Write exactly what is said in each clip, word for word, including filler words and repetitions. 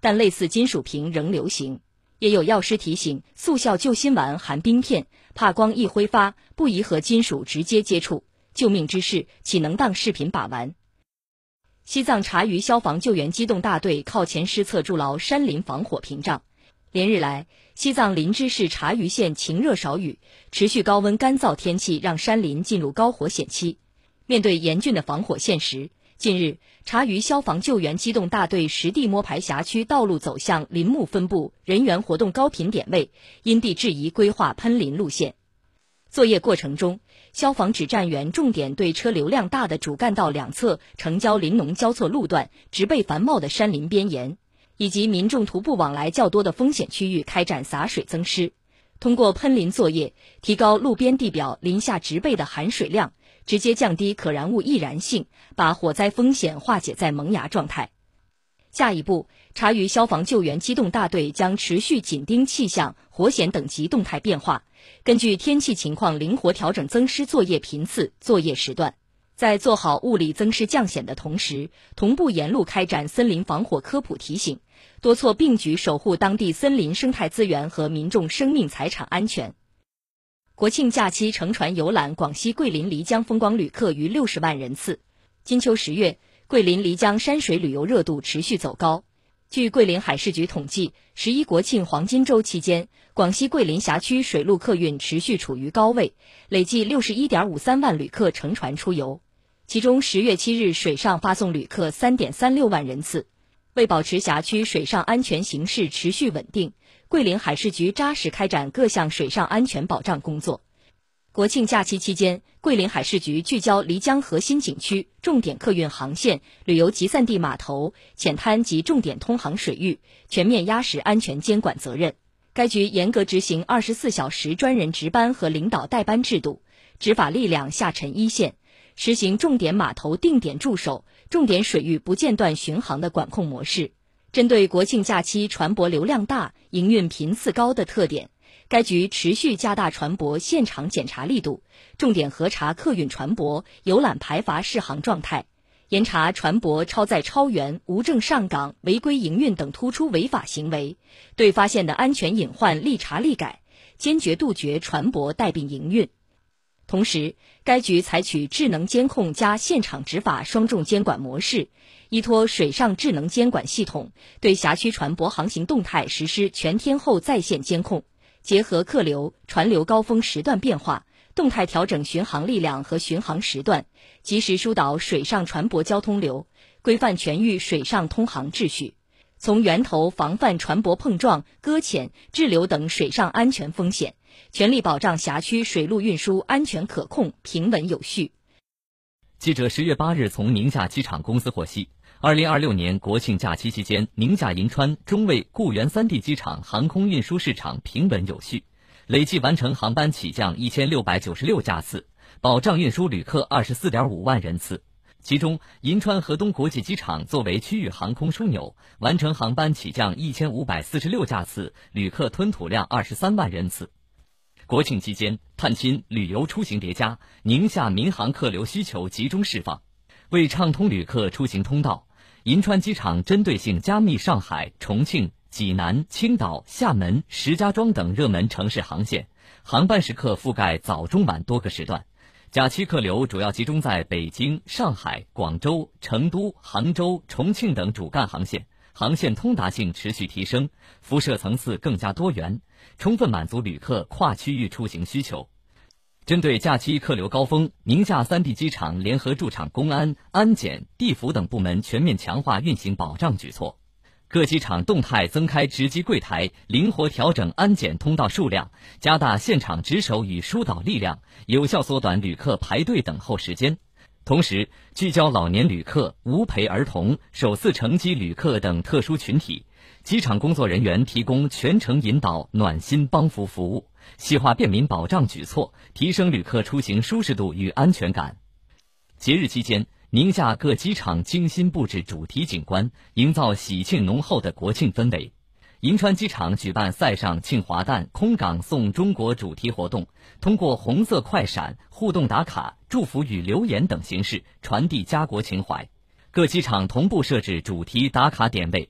但类似金属瓶仍流行。也有药师提醒，速效救心丸含冰片，怕光一挥发，不宜和金属直接接触。救命之事，岂能当视频把玩？西藏察隅消防救援机动大队靠前施策筑牢山林防火屏障。连日来，西藏林芝市察隅县晴热少雨，持续高温干燥天气让山林进入高火险期。面对严峻的防火现实，近日，察隅消防救援机动大队实地摸排辖区道路走向林木分布、人员活动高频点位，因地制宜规划喷林路线。作业过程中，消防指战员重点对车流量大的主干道两侧城郊林农交错路段、植被繁茂的山林边沿，以及民众徒步往来较多的风险区域开展洒水增湿。通过喷林作业，提高路边地表林下植被的含水量，直接降低可燃物易燃性，把火灾风险化解在萌芽状态。下一步，察隅消防救援机动大队将持续紧盯气象、火险等级动态变化，根据天气情况灵活调整增湿作业频次、作业时段。在做好物理增湿降险的同时，同步沿路开展森林防火科普提醒，多措并举守护当地森林生态资源和民众生命财产安全。国庆假期乘船游览广西桂林漓江风光旅客逾六十万人次。金秋十月，桂林漓江山水旅游热度持续走高。据桂林海事局统计，十一国庆黄金周期间，广西桂林辖区水陆客运持续处于高位，累计 六十一点五三万旅客乘船出游。其中十月七日水上发送旅客 三点三六万人次。为保持辖区水上安全形势持续稳定，桂林海事局扎实开展各项水上安全保障工作。国庆假期期间，桂林海事局聚焦漓江核心景区、重点客运航线、旅游集散地码头、浅滩及重点通航水域，全面压实安全监管责任。该局严格执行二十四小时专人值班和领导带班制度，执法力量下沉一线，实行重点码头定点驻守、重点水域不间断巡航的管控模式。针对国庆假期船舶流量大、营运频次高的特点，该局持续加大船舶现场检查力度，重点核查客运船舶游览排筏适航状态，严查船舶超载超员、无证上岗、违规营运等突出违法行为，对发现的安全隐患立查立改，坚决杜绝船舶带病营运。同时，该局采取智能监控加现场执法双重监管模式，依托水上智能监管系统，对辖区船舶航行动态实施全天候在线监控，结合客流、船流高峰时段变化，动态调整巡航力量和巡航时段，及时疏导水上船舶交通流，规范全域水上通航秩序，从源头防范船舶碰撞、搁浅、滞留等水上安全风险，全力保障辖区水陆运输安全可控、平稳有序。 记者十月八日从宁夏机场公司获悉，二零二六年国庆假期期间，宁夏银川、中卫、固原三地机场航空运输市场平稳有序，累计完成航班起降一千六百九十六架次，保障运输旅客 二十四点五万人次。其中，银川河东国际机场作为区域航空枢纽，完成航班起降一千五百四十六架次，旅客吞吐量二十三万人次。国庆期间，探亲、旅游出行叠加，宁夏民航客流需求集中释放。为畅通旅客出行通道，银川机场针对性加密上海、重庆、济南、青岛、厦门、石家庄等热门城市航线，航班时刻覆盖早中晚多个时段。假期客流主要集中在北京、上海、广州、成都、杭州、重庆等主干航线，航线通达性持续提升，辐射层次更加多元，充分满足旅客跨区域出行需求。针对假期客流高峰，宁夏三地机场联合驻场公安、安检、地府等部门全面强化运行保障举措。各机场动态增开值机柜台，灵活调整安检通道数量，加大现场值守与疏导力量，有效缩短旅客排队等候时间。同时，聚焦老年旅客、无陪儿童、首次乘机旅客等特殊群体，机场工作人员提供全程引导、暖心帮扶服务，细化便民保障举措，提升旅客出行舒适度与安全感。节日期间，宁夏各机场精心布置主题景观，营造喜庆浓厚的国庆氛围。银川机场举办赛上庆华诞、空港送中国主题活动，通过红色快闪、互动打卡、祝福语留言等形式传递家国情怀。各机场同步设置主题打卡点位，为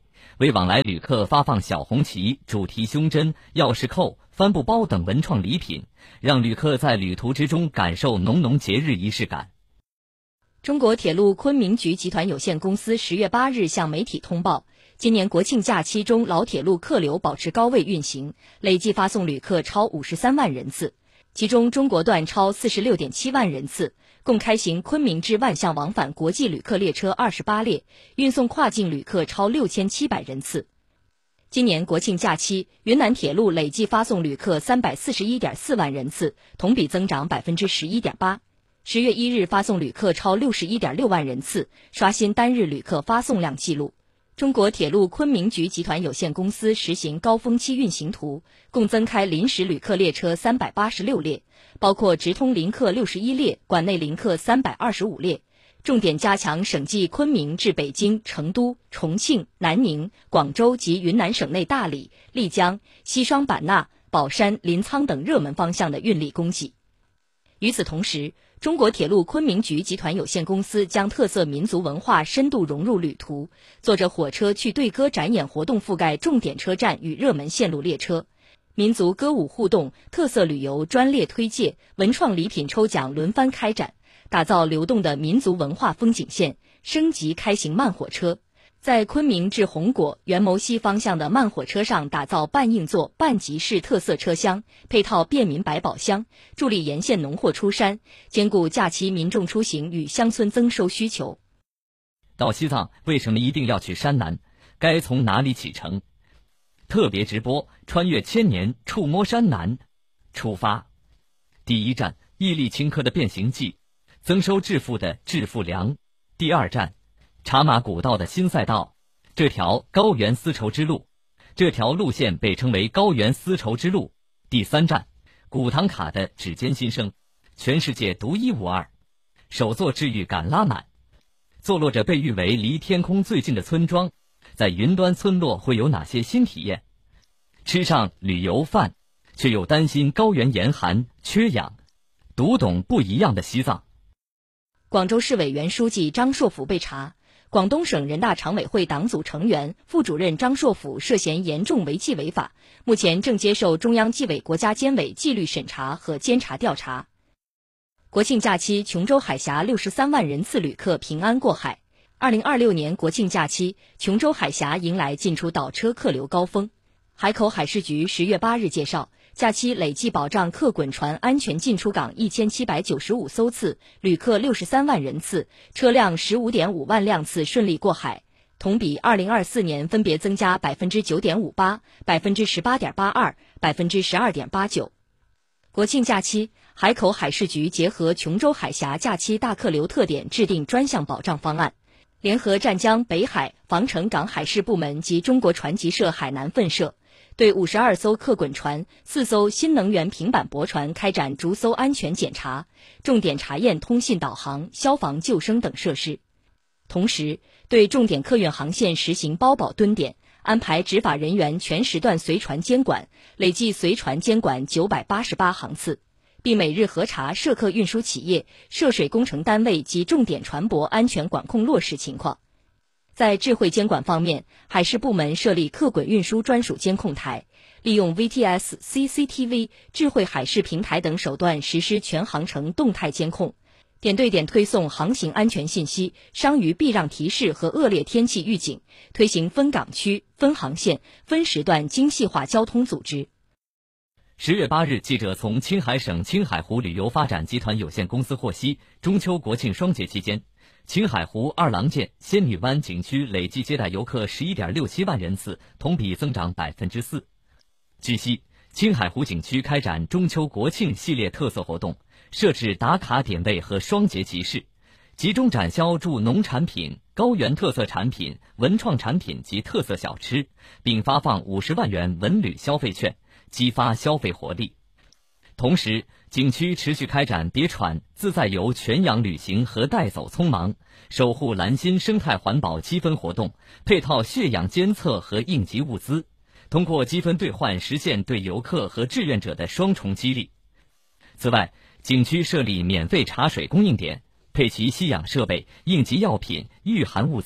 为往来旅客发放小红旗、主题胸针、钥匙扣、帆布包等文创礼品，让旅客在旅途之中感受浓浓节日仪式感。 中国铁路昆明局集团有限公司十月八日向媒体通报，今年国庆假期中，老铁路客流保持高位运行，累计发送旅客超五十三万人次，其中中国段超四十六点七万人次，共开行昆明至万象往返国际旅客列车二十八列，运送跨境旅客超六千七百人次。今年国庆假期，云南铁路累计发送旅客三百四十一点四万人次，同比增长百分之十一点八。十月一日发送旅客超六十一点六万人次，刷新单日旅客发送量纪录。中国铁路昆明局集团有限公司实行高峰期运行图，共增开临时旅客列车三百八十六列，包括直通临客六十一列，管内临客三百二十五列。重点加强省际昆明至北京、成都、重庆、南宁、广州及云南省内大理、丽江、西双版纳、保山、临沧等热门方向的运力供给。与此同时，中国铁路昆明局集团有限公司将特色民族文化深度融入旅途，坐着火车去对歌展演活动覆盖重点车站与热门线路列车，民族歌舞互动、特色旅游专列推介、文创礼品抽奖轮番开展，打造流动的民族文化风景线，升级开行慢火车。在昆明至红果、元谋西方向的慢火车上打造半硬座、半集式特色车厢，配套便民百宝箱，助力沿线农货出山，兼顾假期民众出行与乡村增收需求。 到西藏为什么一定要去山南？该从哪里启程？特别直播穿越千年，触摸山南，出发。第一站，毅力顷刻的变形记，增收致富的致富粮。第二站，茶马古道的新赛道，这条高原丝绸之路，这条路线被称为高原丝绸之路。第三站，古唐卡的指尖新生，全世界独一无二，首座治愈感拉满，坐落着被誉为离天空最近的村庄，在云端村落会有哪些新体验？吃上旅游饭，却又担心高原严寒缺氧，读懂不一样的西藏。 广州市委原书记张硕甫被查，广东省人大常委会党组成员、副主任张硕甫涉嫌严重违纪违法，目前正接受中央纪委国家监委纪律审查和监察调查。国庆假期，琼州海峡六十三万人次旅客平安过海。二零二六年国庆假期，琼州海峡迎来进出岛车客流高峰。海口海事局十月八日介绍，假期累计保障客滚船安全进出港一千七百九十五艘次，旅客六十三万人次，车辆十五点五万辆次顺利过海，同比二零二四年分别增加百分之九点五八、百分之十八点八二、百分之十二点八九。国庆假期，海口海事局结合琼州海峡假期大客流特点，制定专项保障方案。联合湛江、北海、防城港海事部门及中国船级社海南分社，对五十二艘客滚船、四艘新能源平板驳船开展逐艘安全检查，重点查验通信导航、消防救生等设施。同时，对重点客运航线实行包保蹲点，安排执法人员全时段随船监管，累计随船监管九百八十八航次，并每日核查涉客运输企业、涉水工程单位及重点船舶安全管控落实情况。在智慧监管方面，海事部门设立客滚运输专属监控台，利用 V T S、C C T V、智慧海事平台等手段实施全航程动态监控，点对点推送航行安全信息、伤余避让提示和恶劣天气预警，推行分港区、分航线、分时段精细化交通组织。 十月八日，记者从青海省青海湖旅游发展集团有限公司获悉，中秋国庆双节期间，青海湖二郎剑、仙女湾景区累计接待游客十一点六七万人次，同比增长百分之四。据悉，青海湖景区开展中秋国庆系列特色活动，设置打卡点位和双节集市，集中展销驻农产品、高原特色产品、文创产品及特色小吃，并发放五十万元文旅消费券，激发消费活力。同时，景区持续开展别喘、自在游全氧旅行和带走匆忙、守护蓝心生态环保积分活动，配套血氧监测和应急物资，通过积分兑换实现对游客和志愿者的双重激励。此外，景区设立免费茶水供应点，配齐吸氧设备、应急药品、御寒物资，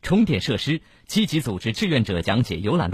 充电设施，积极组织志愿者讲解游览路